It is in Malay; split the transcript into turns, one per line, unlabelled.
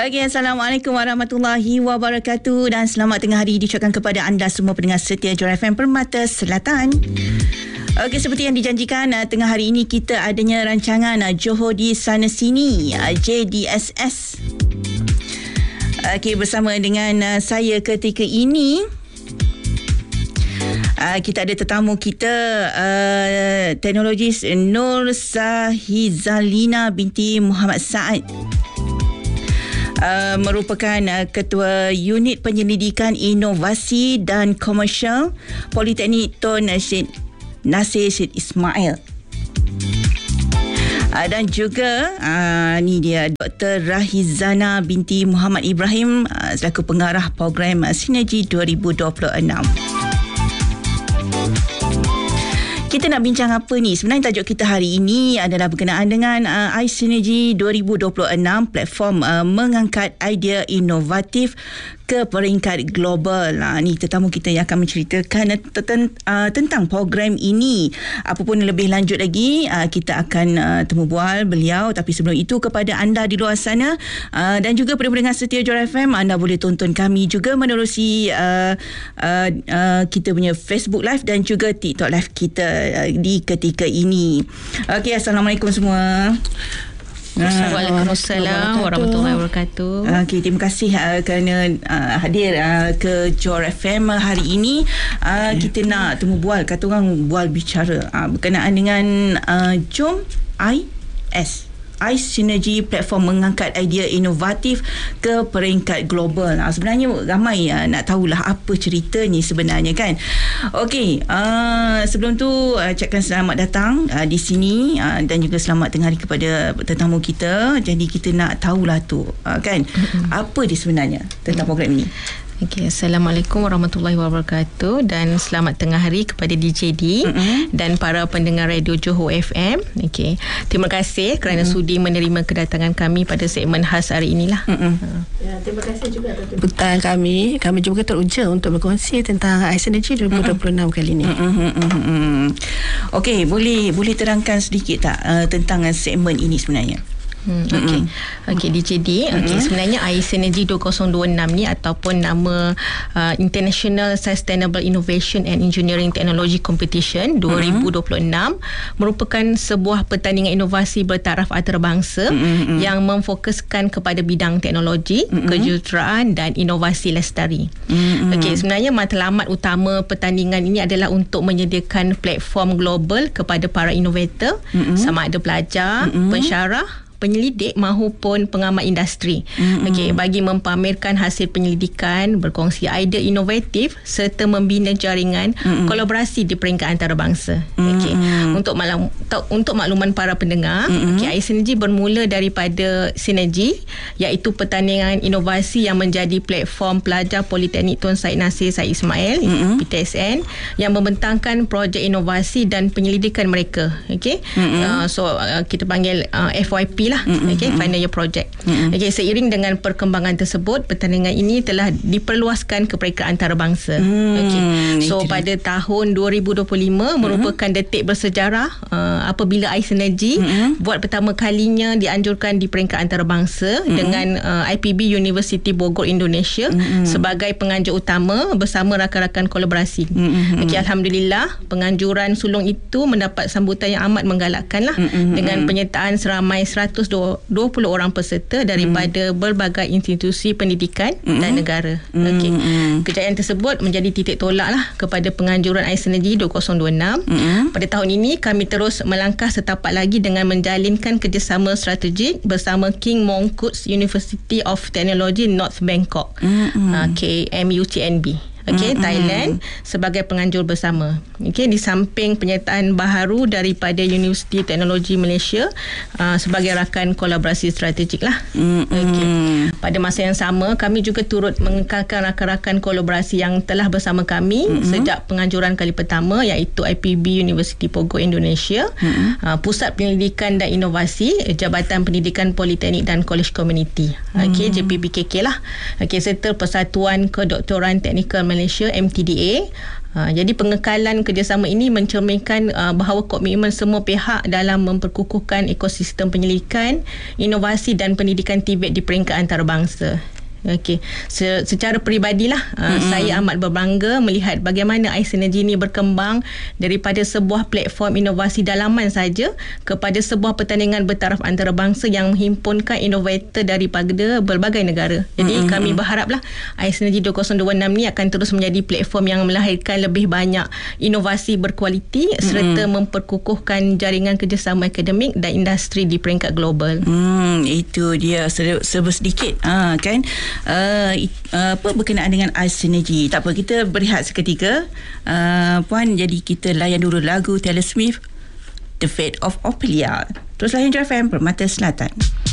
Okay, Assalamualaikum warahmatullahi wabarakatuh dan selamat tengah hari diucapkan kepada anda semua pendengar setia Johor FM Permata Selatan. Okey, seperti yang dijanjikan, tengah hari ini kita adanya rancangan Johor di Sana Sini, JDSS. Okey, bersama dengan saya ketika ini, kita ada tetamu kita, teknologis Nur Sahizalina binti Muhammad Saad. Merupakan Ketua Unit Penyelidikan Inovasi dan Komersial Politeknik Tun Syed Nasir Syed Ismail. Dan juga ni dia Dr. Rahizana binti Muhammad Ibrahim selaku pengarah program Sinergi 2026. Kita nak bincang apa ni? Sebenarnya tajuk kita hari ini adalah berkenaan dengan iSynergy 2026, platform mengangkat idea inovatif ke peringkat global. Ni tetamu kita yang akan menceritakan tentang program ini. Apapun lebih lanjut lagi, kita akan temu bual beliau. Tapi sebelum itu, kepada anda di luar sana dan juga pendengar setia Johor FM, anda boleh tonton kami juga menerusi kita punya Facebook Live dan juga TikTok Live kita di ketika ini. Okey, Assalamualaikum semua.
Waalaikumsalam warahmatullahi wabarakatuh.
Okey, terima kasih kerana hadir ke Johor FM hari ini. Kita nak temu bual, kata orang bual bicara berkenaan dengan Jom iSynergy, platform mengangkat idea inovatif ke peringkat global. Sebenarnya ramai nak tahulah apa ceritanya sebenarnya, kan. Okey, sebelum tu ucapkan selamat datang di sini dan juga selamat tengah hari kepada tetamu kita. Jadi kita nak tahulah tu, kan, apa dia sebenarnya tentang program ini.
Okay, Assalamualaikum warahmatullahi wabarakatuh dan selamat tengah hari kepada DJD dan para pendengar radio Johor FM. Okay, terima kasih kerana sudi menerima kedatangan kami pada segmen khas hari inilah.
Ya, terima kasih juga atas jemputan kami. Kami juga teruja untuk berkongsi tentang iSynergy 2026 kali ini.
Okey, boleh terangkan sedikit tak tentang segmen ini sebenarnya?
Okey, DJD. Sebenarnya iSynergy 2026 ni ataupun nama International Sustainable Innovation and Engineering Technology Competition 2026 merupakan sebuah pertandingan inovasi bertaraf antarabangsa yang memfokuskan kepada bidang teknologi, kejuruteraan dan inovasi lestari. Okey, sebenarnya matlamat utama pertandingan ini adalah untuk menyediakan platform global kepada para inovator, sama ada pelajar, pensyarah, penyelidik maupun pengamat industri. Okey, bagi mempamerkan hasil penyelidikan, berkongsi idea inovatif serta membina jaringan kolaborasi di peringkat antarabangsa. Okey, untuk makluman para pendengar, iSynergy bermula daripada sinergi, iaitu pertandingan inovasi yang menjadi platform pelajar Politeknik Tun Syed Nasir Syed Ismail PTSN yang membentangkan projek inovasi dan penyelidikan mereka. Okey, kita panggil FYP lah. Okay, final year project. Okay, seiring dengan perkembangan tersebut, pertandingan ini telah diperluaskan ke peringkat antarabangsa. Okay, so pada tahun 2025 merupakan detik bersejarah apabila iSynergy buat pertama kalinya dianjurkan di peringkat antarabangsa dengan IPB University Bogor Indonesia sebagai penganjur utama bersama rakan-rakan kolaborasi. Okay, Alhamdulillah, penganjuran sulung itu mendapat sambutan yang amat menggalakkan lah, dengan penyertaan seramai 120 orang peserta daripada berbagai institusi pendidikan dan negara. Okey, kejayaan tersebut menjadi titik tolak lah kepada penganjuran iSynergy 2026. Pada tahun ini kami terus melangkah setapak lagi dengan menjalinkan kerjasama strategik bersama King Mongkut's University of Technology North Bangkok, KMUTNB. Thailand sebagai penganjur bersama. Di samping penyertaan baharu daripada Universiti Teknologi Malaysia sebagai rakan kolaborasi strategik lah. Pada masa yang sama, kami juga turut mengekalkan rakan-rakan kolaborasi yang telah bersama kami sejak penganjuran kali pertama, iaitu IPB Universiti Bogor Indonesia, Pusat Penyelidikan dan Inovasi, Jabatan Pendidikan Politeknik dan College Community, JPPKK lah, serta Persatuan Kedoktoran Teknikal Malaysia Malaysia MTDA. Jadi pengekalan kerjasama ini mencerminkan bahawa komitmen semua pihak dalam memperkukuhkan ekosistem penyelidikan, inovasi dan pendidikan TVET di peringkat antarabangsa. Okey, secara peribadilah saya amat berbangga melihat bagaimana iSynergy ini berkembang daripada sebuah platform inovasi dalaman saja kepada sebuah pertandingan bertaraf antarabangsa yang menghimpunkan inovator daripada berbagai negara. Jadi kami berharaplah iSynergy 2026 ni akan terus menjadi platform yang melahirkan lebih banyak inovasi berkualiti serta memperkukuhkan jaringan kerjasama akademik dan industri di peringkat global.
Itu dia sedikit kan apa berkenaan dengan iSynergy. Tak apa, kita berehat seketika Puan. Jadi kita layan dulu lagu Taylor Swift, The Fate of Ophelia. Terus layan Hijrah FM Permata Selatan.